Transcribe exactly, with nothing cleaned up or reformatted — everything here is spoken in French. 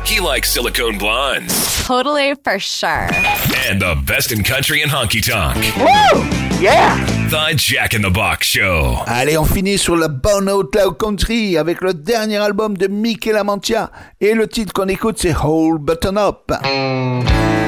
He likes silicone blondes. Totally, for sure. And the best in country and honky-tonk. Woo! Yeah! The Jack in the Box Show. Allez, on finit sur la bonne note là au country avec le dernier album de Mickey LaMantia. Et le titre qu'on écoute, c'est Hold Button Up.